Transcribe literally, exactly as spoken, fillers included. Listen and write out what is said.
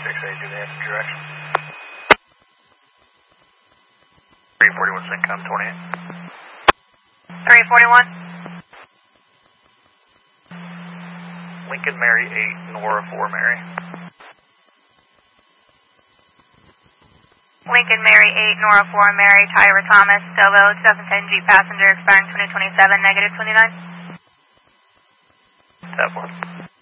six eight, do they have some direction? three forty-one, Syncom twenty-eight. three forty-one. Lincoln Mary eight, Nora four Mary. Lincoln Mary eight, Nora four Mary, Tyra Thomas, Dovo, seven ten Jeep passenger, expiring twenty twenty-seven, negative twenty-nine. That one.